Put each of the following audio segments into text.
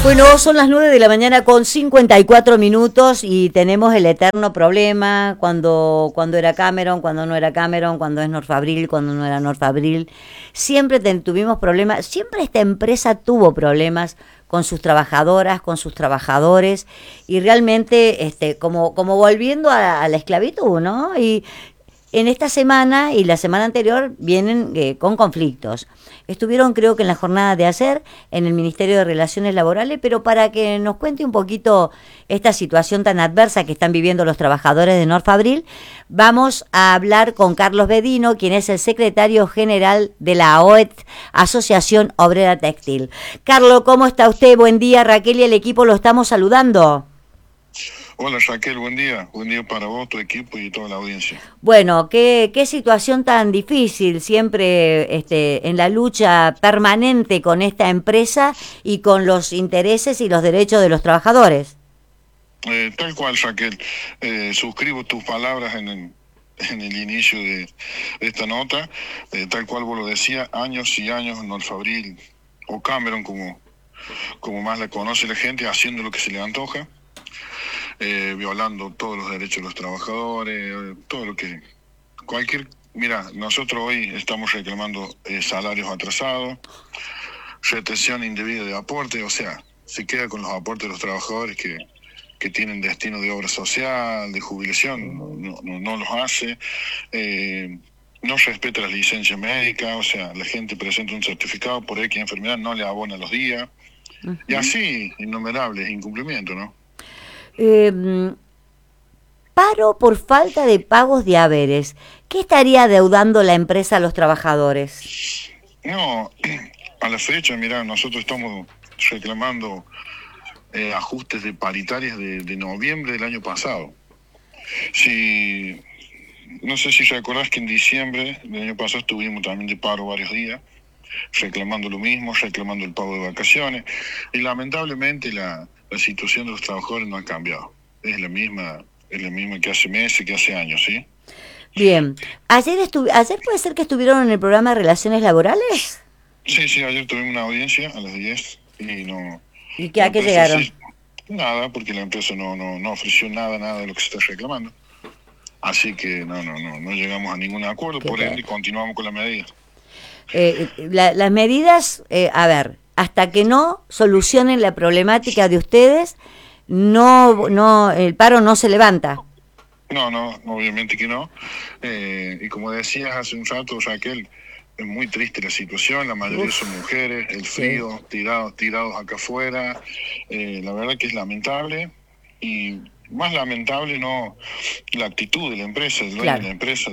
Bueno, son las 9 de la mañana con 54 minutos y tenemos el eterno problema cuando era Cameron, cuando no era Cameron, cuando es Norfabril, cuando no era Norfabril. Siempre tuvimos problemas, siempre esta empresa tuvo problemas con sus trabajadoras, con sus trabajadores y realmente como volviendo a la esclavitud, ¿no? Y en esta semana y la semana anterior vienen con conflictos. Estuvieron, creo que en la jornada de ayer, en el Ministerio de Relaciones Laborales, pero para que nos cuente un poquito esta situación tan adversa que están viviendo los trabajadores de Norfabril, vamos a hablar con Carlos Bedino, quien es el secretario general de la AOET, Asociación Obrera Textil. Carlos, ¿cómo está usted? Buen día, Raquel y el equipo lo estamos saludando. Hola Raquel, buen día para vos, tu equipo y toda la audiencia. Bueno, qué situación tan difícil, siempre en la lucha permanente con esta empresa y con los intereses y los derechos de los trabajadores. Tal cual, Raquel, suscribo tus palabras en el inicio de esta nota, tal cual vos lo decías, años y años Norfabril o Cameron, como más la conoce la gente, haciendo lo que se le antoja. Violando todos los derechos de los trabajadores, todo lo que... Mira, nosotros hoy estamos reclamando salarios atrasados, retención indebida de aportes, o sea, se queda con los aportes de los trabajadores que tienen destino de obra social, de jubilación, no los hace, no respeta las licencias médicas, o sea, la gente presenta un certificado por X enfermedad, no le abona los días, y así, innumerables incumplimientos, ¿no? Paro por falta de pagos de haberes. ¿Qué estaría adeudando la empresa a los trabajadores? No, a la fecha, mirá, nosotros estamos reclamando ajustes de paritarias de noviembre del año pasado. No sé si recordás que en diciembre del año pasado estuvimos también de paro varios días, reclamando lo mismo, reclamando el pago de vacaciones, y lamentablemente la situación de los trabajadores no ha cambiado. Es la misma que hace meses, que hace años, ¿sí? Bien. ¿Ayer puede ser que estuvieron en el programa de Relaciones Laborales? Sí, ayer tuvimos una audiencia a las 10 y no... ¿Y a qué llegaron? Nada, porque la empresa no ofreció nada de lo que se está reclamando. Así que no llegamos a ningún acuerdo, por ende continuamos con las medidas. Las medidas, a ver, hasta que no solucionen la problemática de ustedes, el paro no se levanta. No, obviamente que no. Y como decías hace un rato, Raquel, es muy triste la situación, la mayoría son mujeres, el frío, sí. tirados acá afuera. La verdad que es lamentable, y más lamentable no la actitud de la empresa, el dueño de la empresa,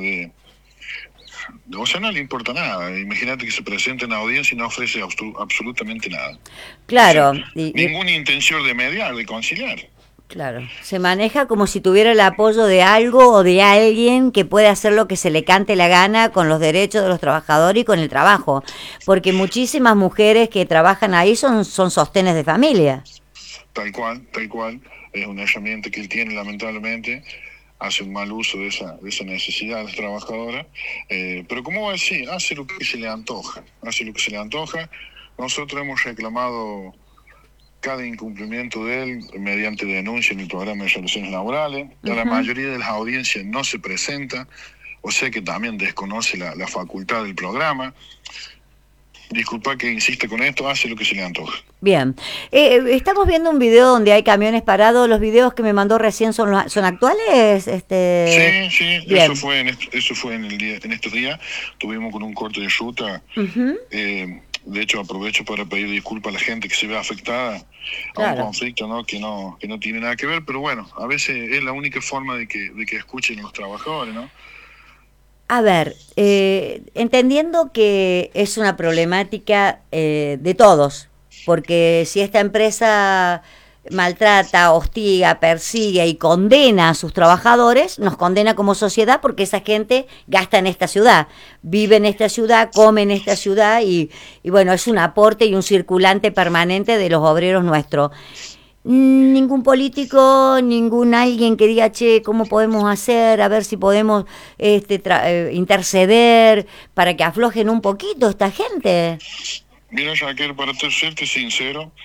o sea, no le importa nada. Imagínate que se presenta en la audiencia y no ofrece absolutamente nada. Claro. O sea, ninguna intención de mediar, de conciliar. Claro, se maneja como si tuviera el apoyo de algo o de alguien que puede hacer lo que se le cante la gana con los derechos de los trabajadores y con el trabajo. Porque muchísimas mujeres que trabajan ahí son sostenes de familia. Tal cual. Es una herramienta que él tiene, lamentablemente. Hace un mal uso de esa necesidad de las trabajadoras, pero como vos decís, hace lo que se le antoja. Nosotros hemos reclamado cada incumplimiento de él mediante denuncia en el programa de resoluciones laborales. La mayoría de las audiencias no se presenta, o sea que también desconoce la facultad del programa. Disculpa que insiste con esto, hace lo que se le antoja. Bien, estamos viendo un video donde hay camiones parados. ¿Los videos que me mandó recién son actuales? Sí, eso fue en estos días. Tuvimos con un corte de ruta. De hecho, aprovecho para pedir disculpas a la gente que se ve afectada a un conflicto, ¿no? que no tiene nada que ver, pero bueno, a veces es la única forma de que escuchen a los trabajadores, ¿no? A ver, entendiendo que es una problemática de todos, porque si esta empresa maltrata, hostiga, persigue y condena a sus trabajadores, nos condena como sociedad porque esa gente gasta en esta ciudad, vive en esta ciudad, come en esta ciudad y bueno, es un aporte y un circulante permanente de los obreros nuestros. Ningún político, ningún alguien que diga, che, ¿cómo podemos hacer? A ver si podemos interceder para que aflojen un poquito esta gente. Mira, Raquel, para serte sincero,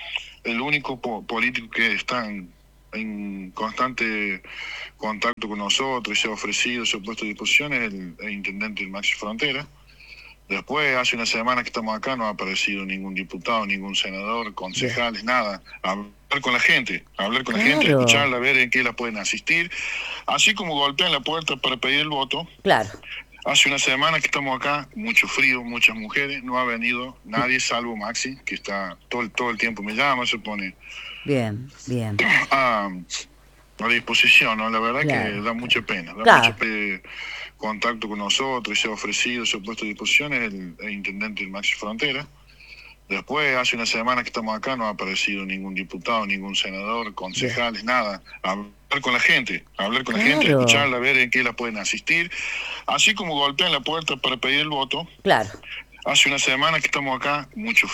el único político que está en constante contacto con nosotros y se ha ofrecido, se ha puesto a disposición es el intendente del Maxi Frontera. Después, hace una semana que estamos acá, no ha aparecido ningún diputado, ningún senador, concejales, nada. Hablar con la gente, escucharla, ver en qué la pueden asistir. Así como golpean la puerta para pedir el voto. Claro. Hace una semana que estamos acá, mucho frío, muchas mujeres, no ha venido nadie salvo Maxi, que está todo el tiempo me llama, se pone bien a disposición, ¿no? La verdad que da mucha pena, mucho contacto con nosotros y se ha ofrecido, se ha puesto a disposición el intendente del Maxi Frontera. Después, hace una semana que estamos acá, no ha aparecido ningún diputado, ningún senador, concejales, nada. Hablar con la gente, escucharla, ver en qué la pueden asistir. Así como golpean la puerta para pedir el voto. Claro. Hace una semana que estamos acá, mucho